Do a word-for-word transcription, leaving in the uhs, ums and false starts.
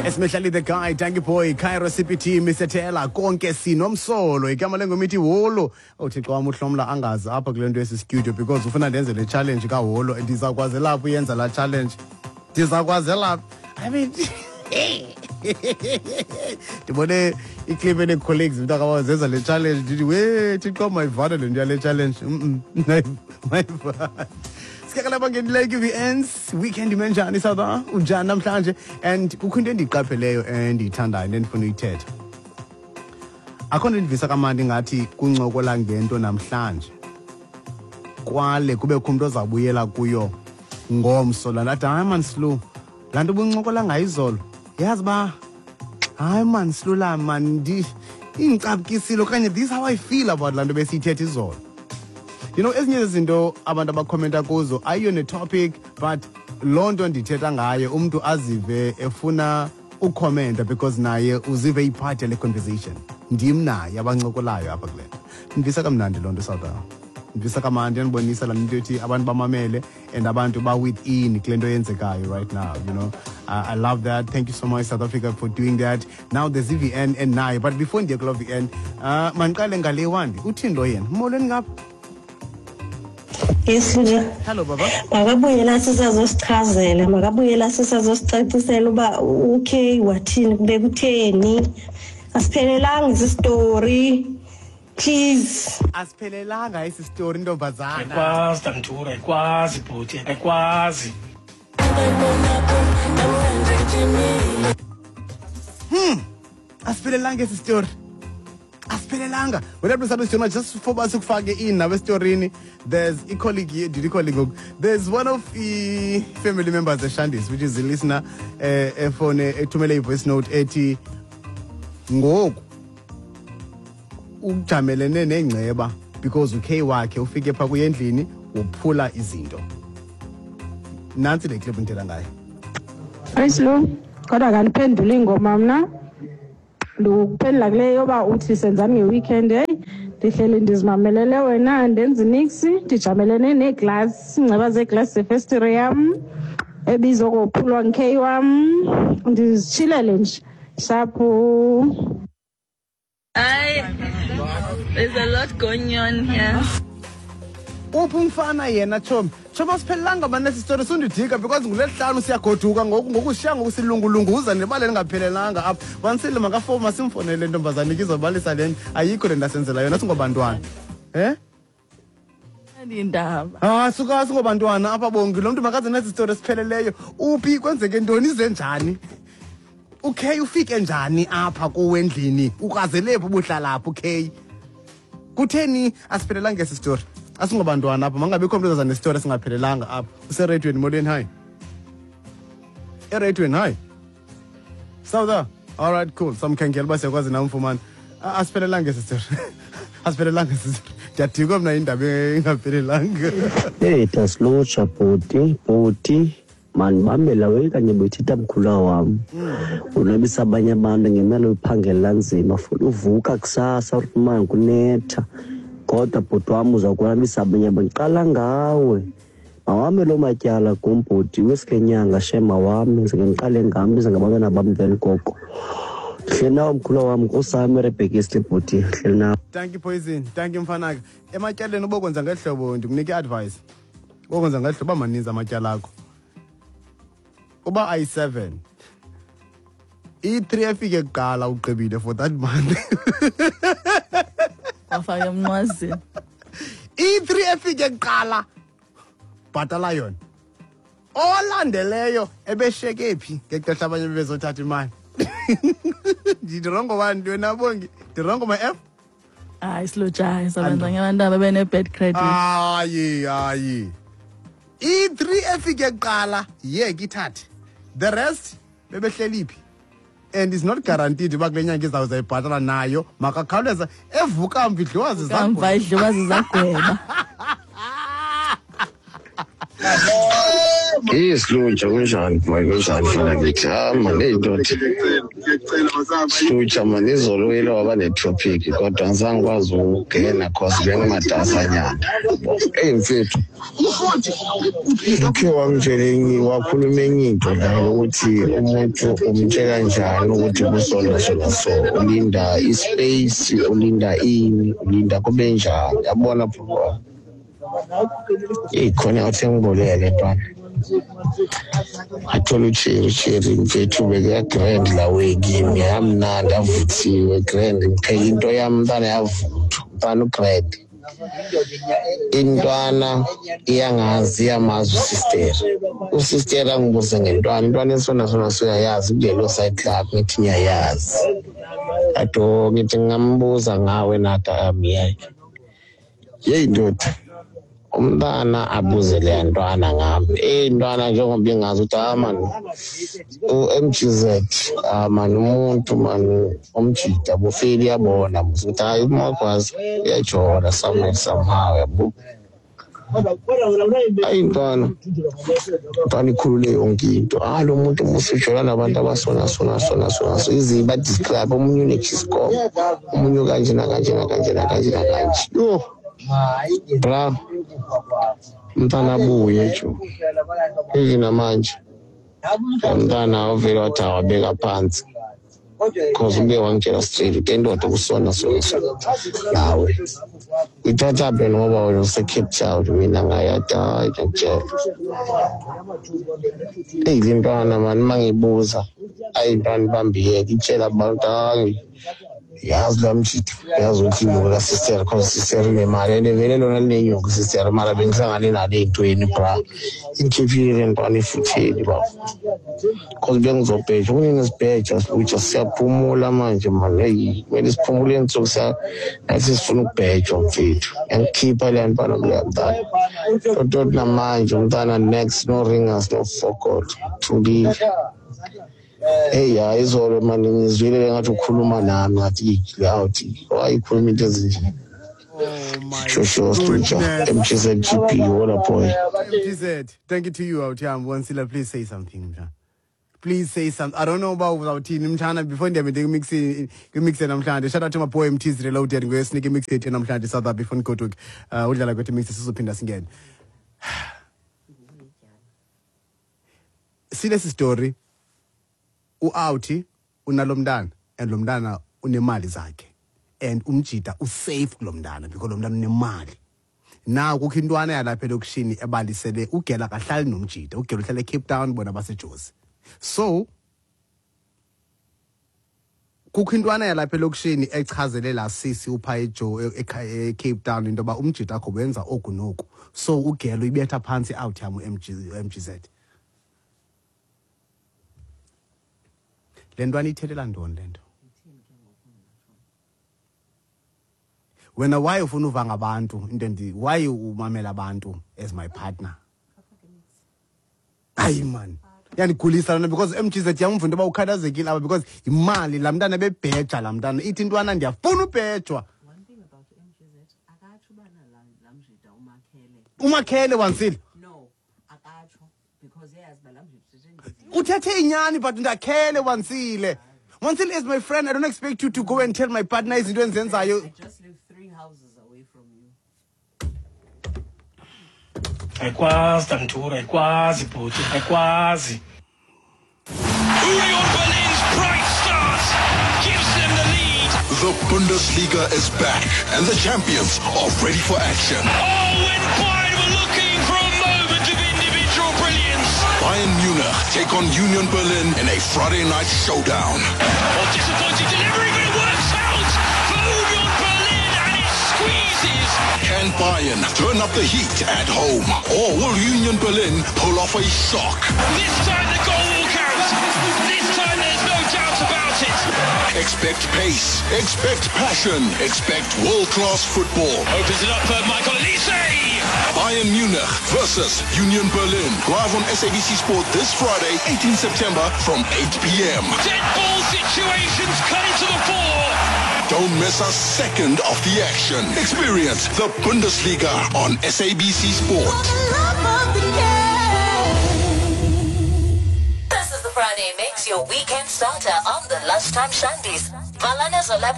Especially the guy, Tangy Boy, Cairo C P T, Mister Tela, Konke Sinomsolo, igama lengomiti Wolo. Uthi xa umhlomla angazi apha kule nto studio because ufuna ndenze le challenge kaWolo and ndizakwazela lapho uyenza la challenge. Ndizakwazela. I mean ndibone iclip ene colleagues mntaka wazenza le challenge ndithi we thiqo mayivana le nto yale challenge. Mhm. Mayivana. Sikakala bangeni V Ns weekend imenjani South unjani namhlanje and kukho into endiqapheleyo endiyithandayo nendifuna uyithetha. Akho nto endivisa kamandi ngathi kuncokola ngento namhlanje kwale kubekho umuntu ozabuyela kuyo ngomso la ndathi hayi man Slu laa nto ubuncokola ngayizolo yazi ba hayi man Slu la man ndi ingicapukisile okanye this how I feel about laa nto besiyithetha izolo. You know, ezinye izinto abantu abakhomenta kuzo ayiyona topic but loo nto ndithetha ngayo umuntu azive efuna ukhomenta because naye uzive ipart yale conversation. Ndim naye abancokolayo apha kule. Ndivisa kamnandi loo nto South Africa. Ndivisa kamandi ndibonisa la nto ethi abantu bamamele and abantu ba within kule nto yenzekayo right now, you know. Uh, I love that. Thank you so much South Africa for doing that. Now the Z V N and naye but before ndiye kulo V N uh mandiqale ngale wandi uthini lo yena molweni ngapha. Yes, hello baba. Makabuyela sisazosichazela, makabuyela sisazosicacisela uba okay wathini kube kutheni. Asiphelelanga isi story. Please. Asiphelelanga isi story ntombazana. Ayikwazi Dantura, ayikwazi bhuti, ayikwazi. Hmm. Asiphelelanga isi story. Asiphelelanga. Wena bese sijona just for basi kufake in nawe storyini. There's a colleague here, did you colleague? There's one of the family members of Shandis, which is the listener, uh, phone ethumele voice note ethi ngoku ujamelene nengceba because ukhe wakhe ufike pha kuyendlini uphula izinto. Nansi le clip ngithetha ngayo. Ayislo, kodwa kaniphendula ingoma mna. Ndukuphendula kule yoba uthi senzani ngeweekend hey ndihleli ndizimamelele wena ndenza nix ndijamelene neglass ingceba zeglass zefestire yam ebizwa kophulwa ngekhe wam ndizichilele nje shaphu. Hi, there's a lot going on here. Uphumfana yena chom choma siphelanga banesi story sundidika because ngulesihlanu siyagoduka ngoku ngokushiya ngokusilungulunguza nebale lingaphelelanga apha wansile makafoma simfonele ntombazana ikizobalisa le ayikho le ndasenzela yona singobantwana eh andindaba ah suka singobantwana apha bonke lo muntu makaze nesi story sipheleleyo uphi kwenzeke ntoni izenjani okay ufike njani apha kowendlini ukazelephi ubuhlala lapho okay kutheni asiphelelanga esi story asingobantwana apha mangabikho umuntu ozazana story esingaphelelanga apha use radio molweni hi e radio hi South. All right cool samkhankela basiyakwazi namfumana asiphelelanga esi story asiphelelanga esi story ndiyadikwa mna indaba engaphelelanga. Hey taslocha bhuti bhuti man bamela we kanye bethitha mkhula wami unabisa abanye abantu ngemali uphangela nzima futhi uvuka kusasa uthi man kunetha kodwa bhuti wami uzakuhambisa abanye abangiqala ngawe mawami lo matyala kumbhuti wesikenyanga shema wami ngike ngiqale ngami biza ngabantwana bami vele gogo hlena umkhulu wami kusami rebhekisile bhuti hlena. Thank you Poison, thank you mfanaka ematyaleni ubokwenza ngehlobo ndikunike advice ubokwenza ngehlobo amaninzi amatyala akho uba ayi seven i three efike kuqala uqebile for that month afake umnwazi i three efike kuqala bhatala yona olandeleyo ebesheke phi ngexesha abanye bezothatha imali ndirongo bantu wena bonke ndirongo ma F hayi slojayi sabenza ngabantu abene bad credit ayi ayi i three efike kuqala ye kithathe the rest bebehleli phi and is not guaranteed uba kule nyanga izawuza ibhatala nayo makakhawuleza evuka mvidliwazi zakho idliwazi zagweba Islutsha kunjani manje kunjani fana ngithi ah man eyindoda Slutsha man izolo yilo waba ne-topic kodwa ngizangikwazi ukungena cause bengimadasanyana hey mfethu ukhe wangitshela wakhuluma enye into la ukuthi umuntu umtshela kanjani ukuthi kusona sona so ulinda ispace ulinda ini ulinda kube njani yabona bro ikhona athi ngiboleke ntwana athola ucheri mfethu beke grand la wekimi yamnandi avuthiwe grand ngipheka into yami mntana yavuthwa mntana ugrand intwana iyangazi yamazi usister usister angibuze ngentwana intwana esona sona siyayazi kulelo side club ngithi ngiyayazi ato ngithi ngambuza ngawe nata ami yey ndoda umntana abuze le ntwana ngami eh ntwana njengoba ingazi ukuthi ah man u-M G Z ah man umuntu man umjida bufeli yabona ukuthi hayi umakwazi uyajona somewhere somehow yabo ayi ntwana ntwana ikhulule yonke into ah lo muntu musijona nabantu abasona sona sona sona so izi ba describe umunye unechisco umunye kanje na kanje na kanje na kanje na kanje yo bra mntana buye nje yini manje mntana ovela wathi awabeka phansi cause ube wangitshela straight indoda kusona sona nawe ithatha phe ngoba wena use-Cape Town mina ngayata ngitshela eyi le ntwana mani uma ngibuza ayi ntwana ibambiyeke itshela abantu angi yazi la mjidi yazi ukuthi ngoba sister cause sister nemali ene vele lona linenyuku sister mara bengihlangane nale ey'ntweni bra inkhipile ntwana ifutheli baba cause bengizobheja kuningi sibheja ukuthi siyaphumula manje mani eyi kumele siphumule insuku nathi sifuna ukubhejwa mfethu yangikhipha le ntwana kuleya mntana tototi namanje umntana next no ringers no forgot thulile hey ya izolo manje ngizwile ngathi ukhuluma nami ngathi awuthi wayikhuluma into ezinje Oh my Shosho Structure M G Z G P what a boy M G Z, thank you to you out here. Wansila, please say something, mja. Please say something. I don't know about without team mchana before they make mixing mix and mchana. Shout out to my boy M T Z reloaded and go sneaky mix it and mchana South Africa before go to uh what like to mix the susupinda again. See this story. U-outi unalomdana and lomdana unemali zakhe and umjida usafe kulomdana because lomdana unemali. Now kukho intwana yalapha elokishini ebalisele ugela kahlali nomjida ugela uhlala eCape Town bona baseJozi. So kukho intwana yalapha elokishini echazelela sisi upha eJo eCape Town into ba umjida akho wenza oku noku. So ugela uyibetha phansi out yamu M G Z. Lendwana ithelela ndoni lento wena why ufuna uva ngabantu into ndi why umamela abantu as my partner ayi man yandigulisa lona because M G Z yamvunda ba ukhathazekile aba because imali la mntana bebheja la mntana ithi intwana ndiyafuna ubhejwa one thing about M G Z akatsho bana la mjida umakhele umakhele wansile no akatsho because yazi ba la mjida uthethe inyani but ndakhele wansile wansile is my friend. I don't expect you to go and tell my partner izinto enzenzayo. I just live three houses away from you. Ayikwazi Dantura, ayikwazi bhuti, ayikwazi. Union Berlin's bright start gives them the lead. The Bundesliga is back and the champions are ready for action. Oh, when Bayern were looking for a moment of individual brilliance. Bayern Munich take on Union Berlin in a Friday night showdown. Oh, disappointing delivery, but it works out for Union Berlin and it squeezes. Can Bayern turn up the heat at home? Or will Union Berlin pull off a shock? This time the goal will count. This time there's no doubt about it. Expect pace, expect passion, expect world-class football. Opens it up for Michael Elise. Bayern Munich versus Union Berlin. Live on S A B C Sport this Friday, eighteenth September from eight p m Dead ball situations come to the fore. Don't miss a second of the action. Experience the Bundesliga on S A B C Sport. your weekend starter on the Lunchtime Shandies. Valana Zolab